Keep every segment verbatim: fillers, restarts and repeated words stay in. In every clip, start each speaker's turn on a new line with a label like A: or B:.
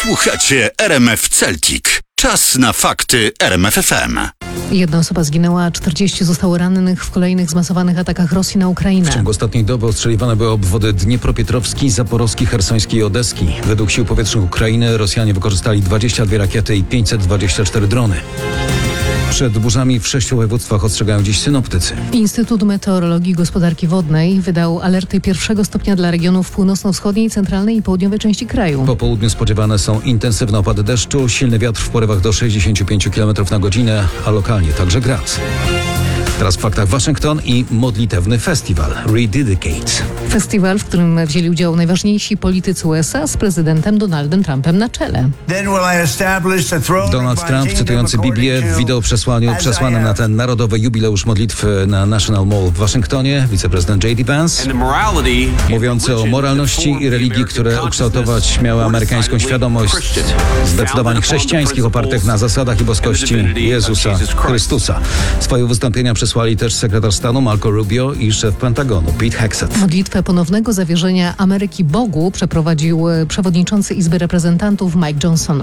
A: Słuchacie R M F Celtic. Czas na fakty R M F F M.
B: Jedna osoba zginęła, a czterdziestu zostało rannych w kolejnych zmasowanych atakach Rosji na Ukrainę.
C: W ciągu ostatniej doby ostrzeliwane były obwody Dniepropietrowski, Zaporowski, Chersoński i Odeski. Według sił powietrznych Ukrainy Rosjanie wykorzystali dwadzieścia dwie rakiety i pięćset dwadzieścia cztery drony. Przed burzami w sześciu województwach ostrzegają dziś synoptycy.
B: Instytut Meteorologii i Gospodarki Wodnej wydał alerty pierwszego stopnia dla regionów północno-wschodniej, centralnej i południowej części kraju.
C: Po południu spodziewane są intensywne opady deszczu, silny wiatr w porywach do sześćdziesiąt pięć kilometrów na godzinę, a lokalnie także grad. Teraz w faktach Waszyngton i modlitewny festiwal Rededicate.
B: Festiwal, w którym wzięli udział najważniejsi politycy U S A z prezydentem Donaldem Trumpem na czele.
C: Donald Trump, cytujący Biblię, w wideoprzesłaniu przesłanym na ten narodowy jubileusz modlitwy na National Mall w Waszyngtonie, wiceprezydent J D Vance, mówiący o moralności i religii, które ukształtować miały amerykańską świadomość zdecydowanie chrześcijańskich, opartych na zasadach i boskości Jezusa Chrystusa. Swoje wystąpienia przesłali też sekretarz stanu Marco Rubio i szef Pentagonu Pete Hegseth.
B: Modlitwę ponownego zawierzenia Ameryki Bogu przeprowadził przewodniczący Izby Reprezentantów Mike Johnson.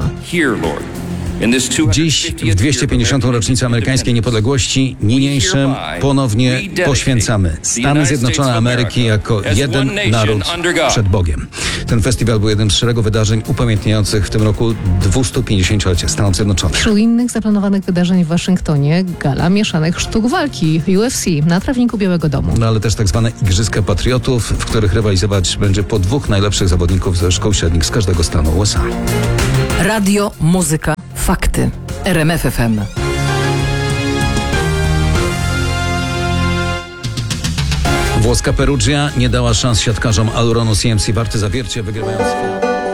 C: Dziś, w dwieście pięćdziesiątą rocznicę amerykańskiej niepodległości, niniejszym ponownie poświęcamy Stany Zjednoczone Ameryki jako jeden naród przed Bogiem. Ten festiwal był jednym z szeregu wydarzeń upamiętniających w tym roku dwieście pięćdziesięciolecie Stanów Zjednoczonych.
B: Wśród innych zaplanowanych wydarzeń w Waszyngtonie gala mieszanych sztuk walki U F C na trawniku Białego Domu.
C: No ale też tak zwane Igrzyska Patriotów, w których rywalizować będzie po dwóch najlepszych zawodników ze szkół średnich z każdego stanu U S A.
D: Radio, muzyka, fakty. R M F F M.
C: Włoska Perugia nie dała szans siatkarzom Aluronu C M C Warty Zawiercie, wygrywając